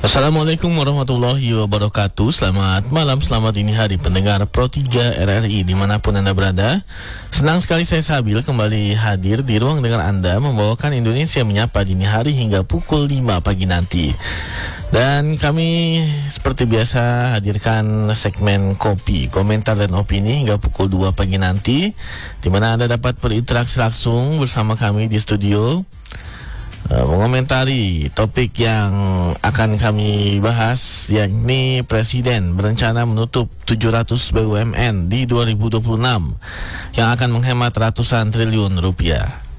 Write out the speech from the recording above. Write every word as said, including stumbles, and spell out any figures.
Assalamualaikum warahmatullahi wabarakatuh. Selamat malam, selamat dini hari pendengar Pro tiga R R I dimanapun Anda berada. Senang sekali saya Sabil kembali hadir di ruang dengar Anda, membawakan Indonesia Menyapa dini hari hingga pukul lima pagi nanti. Dan kami seperti biasa hadirkan segmen kopi, komentar dan opini hingga pukul dua pagi nanti, di mana Anda dapat berinteraksi langsung bersama kami di studio, Uh, mengomentari topik yang akan kami bahas, yakni Presiden berencana menutup tujuh ratus B U M N di dua ribu dua puluh enam yang akan menghemat ratusan triliun rupiah.